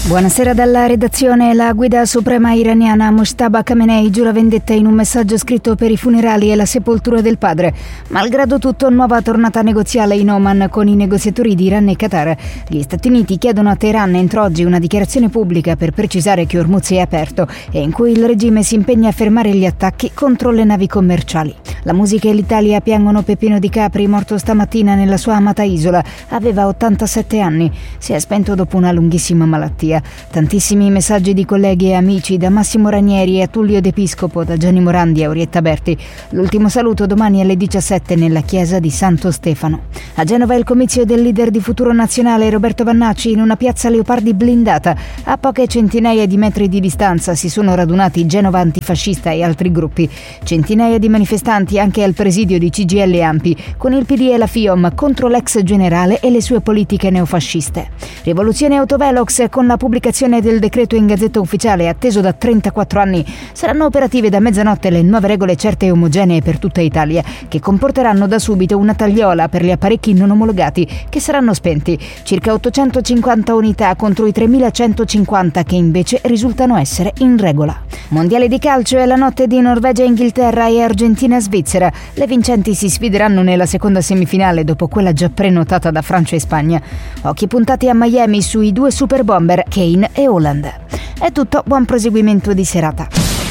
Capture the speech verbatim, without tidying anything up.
Buonasera dalla redazione. La guida suprema iraniana Mojtaba Khamenei giura vendetta in un messaggio scritto per i funerali e la sepoltura del padre. Malgrado tutto, nuova tornata negoziale in Oman con i negoziatori di Iran e Qatar. Gli Stati Uniti chiedono a Teheran entro oggi una dichiarazione pubblica per precisare che Hormuz è aperto e in cui il regime si impegna a fermare gli attacchi contro le navi commerciali. La musica e l'Italia piangono Peppino Di Capri, morto stamattina nella sua amata isola. Aveva ottantasette anni. Si è spento dopo una lunghissima malattia. Tantissimi messaggi di colleghi e amici, da Massimo Ranieri a Tullio D'Episcopo, da Gianni Morandi a Orietta Berti. L'ultimo saluto domani alle diciassette nella chiesa di Santo Stefano. A Genova il comizio del leader di Futuro Nazionale Roberto Vannacci in una piazza Leopardi blindata. A poche centinaia di metri di distanza si sono radunati Genova Antifascista e altri gruppi. Centinaia di manifestanti anche al presidio di C G I L Ampi, con il P D e la FIOM contro l'ex generale e le sue politiche neofasciste. Rivoluzione Autovelox con la pubblicazione del decreto in Gazzetta Ufficiale atteso da trentaquattro anni. Saranno operative da mezzanotte le nuove regole certe e omogenee per tutta Italia, che comporteranno da subito una tagliola per gli apparecchi non omologati che saranno spenti. Circa ottocentocinquanta unità contro i tremilacentocinquanta che invece risultano essere in regola. Mondiale di calcio è la notte di Norvegia-Inghilterra e Argentina-Svizzera. Le vincenti si sfideranno nella seconda semifinale dopo quella già prenotata da Francia e Spagna. Occhi puntati a Miami sui due super bomber Kane e Holland. È tutto, buon proseguimento di serata.